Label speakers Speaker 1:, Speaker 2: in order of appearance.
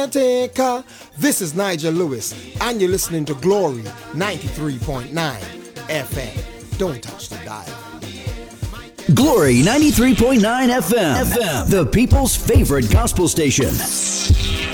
Speaker 1: This is Nigel Lewis, and you're listening to Glory 93.9 FM. Don't touch the dial.
Speaker 2: Glory 93.9 FM, the people's favorite gospel station.